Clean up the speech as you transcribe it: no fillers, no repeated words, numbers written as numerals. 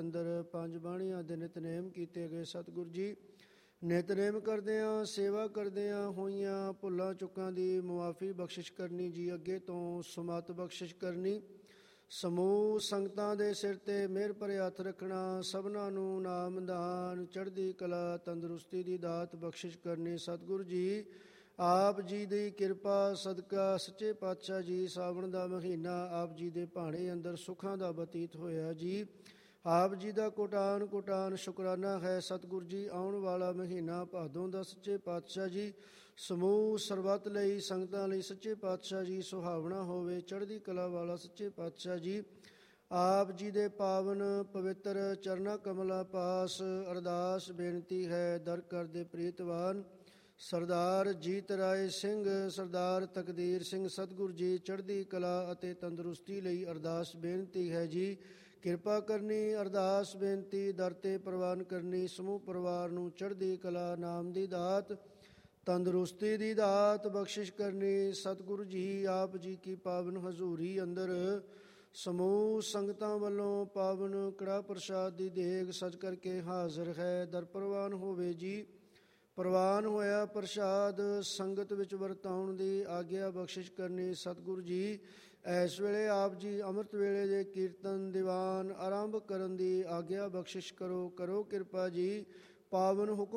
ਅੰਦਰ ਪੰਜ ਬਾਣੀਆਂ ਦੇ ਨਿਤਨੇਮ ਕੀਤੇ ਗਏ। ਸਤਿਗੁਰੂ ਜੀ ਨਿਤਨੇਮ ਕਰਦਿਆਂ ਸੇਵਾ ਕਰਦਿਆਂ ਹੋਈਆਂ ਭੁੱਲਾਂ ਚੁੱਕਾਂ ਦੀ ਮੁਆਫੀ ਬਖਸ਼ਿਸ਼ ਕਰਨੀ ਜੀ। ਅੱਗੇ ਤੋਂ ਸੁਮਤ ਬਖਸ਼ਿਸ਼ ਕਰਨੀ। ਸਮੂਹ ਸੰਗਤਾਂ ਦੇ ਸਿਰ 'ਤੇ ਮਿਹਰ ਭਰੇ ਹੱਥ ਰੱਖਣਾ। ਸਭਨਾਂ ਨੂੰ ਨਾਮਦਾਨ ਚੜ੍ਹਦੀ ਕਲਾ ਤੰਦਰੁਸਤੀ ਦੀ ਦਾਤ ਬਖਸ਼ਿਸ਼ ਕਰਨੀ। ਸਤਿਗੁਰੂ ਜੀ ਆਪ ਜੀ ਦੀ ਕਿਰਪਾ ਸਦਕਾ ਸੱਚੇ ਪਾਤਸ਼ਾਹ ਜੀ ਸਾਵਣ ਦਾ ਮਹੀਨਾ ਆਪ ਜੀ ਦੇ ਭਾਣੇ ਅੰਦਰ ਸੁੱਖਾਂ ਦਾ ਬਤੀਤ ਹੋਇਆ ਜੀ। ਆਪ ਜੀ ਦਾ ਕੋਟਾਨ ਕੋਟਾਨ ਸ਼ੁਕਰਾਨਾ ਹੈ। ਸਤਿਗੁਰੂ ਜੀ ਆਉਣ ਵਾਲਾ ਮਹੀਨਾ ਭਾਦੋਂ ਦਾ ਸੱਚੇ ਪਾਤਸ਼ਾਹ ਜੀ ਸਮੂਹ ਸਰਬੱਤ ਲਈ ਸੰਗਤਾਂ ਲਈ ਸੱਚੇ ਪਾਤਸ਼ਾਹ ਜੀ ਸੁਹਾਵਣਾ ਹੋਵੇ। ਚੜ੍ਹਦੀ ਕਲਾ ਵਾਲਾ ਸੱਚੇ ਪਾਤਸ਼ਾਹ ਜੀ ਆਪ ਜੀ ਦੇ ਪਾਵਨ ਪਵਿੱਤਰ ਚਰਨਾ ਕਮਲਾਂ ਪਾਸ ਅਰਦਾਸ ਬੇਨਤੀ ਹੈ। ਦਰ ਕਰਦੇ ਪ੍ਰੀਤਵਾਨ ਸਰਦਾਰ ਜੀਤ ਰਾਏ ਸਿੰਘ, ਸਰਦਾਰ ਤਕਦੀਰ ਸਿੰਘ ਸਤਿਗੁਰੂ ਜੀ ਚੜ੍ਹਦੀ ਕਲਾ ਅਤੇ ਤੰਦਰੁਸਤੀ ਲਈ ਅਰਦਾਸ ਬੇਨਤੀ ਹੈ ਜੀ। ਕਿਰਪਾ ਕਰਨੀ ਅਰਦਾਸ ਬੇਨਤੀ ਦਰ 'ਤੇ ਪ੍ਰਵਾਨ ਕਰਨੀ। ਸਮੂਹ ਪਰਿਵਾਰ ਨੂੰ ਚੜ੍ਹਦੀ ਕਲਾ ਨਾਮ ਦੀ ਦਾਤ ਤੰਦਰੁਸਤੀ ਦੀ ਦਾਤ ਬਖਸ਼ਿਸ਼ ਕਰਨੀ। ਸਤਿਗੁਰੂ ਜੀ ਆਪ ਜੀ ਕੀ ਪਾਵਨ ਹਜ਼ੂਰੀ ਅੰਦਰ ਸਮੂਹ ਸੰਗਤਾਂ ਵੱਲੋਂ ਪਾਵਨ ਕੜਾਹ ਪ੍ਰਸ਼ਾਦ ਦੀ ਦੇਗ ਸਜ ਕਰਕੇ ਹਾਜ਼ਰ ਹੈ। ਦਰ ਪ੍ਰਵਾਨ ਹੋਵੇ ਜੀ। ਪ੍ਰਵਾਨ ਹੋਇਆ ਪ੍ਰਸ਼ਾਦ ਸੰਗਤ ਵਿੱਚ ਵਰਤਾਉਣ ਦੀ ਆਗਿਆ ਬਖਸ਼ਿਸ਼ ਕਰਨੀ। ਸਤਿਗੁਰੂ ਜੀ ਇਸ ਵੇਲੇ ਆਪ ਜੀ ਅੰਮ੍ਰਿਤ ਵੇਲੇ ਦੇ ਕੀਰਤਨ ਦੀਵਾਨ ਆਰੰਭ ਕਰਨ ਦੀ ਆਗਿਆ ਬਖਸ਼ਿਸ਼ ਕਰੋ। ਕਰੋ ਕਿਰਪਾ ਜੀ। ਪਾਵਨ ਹੁਕਮ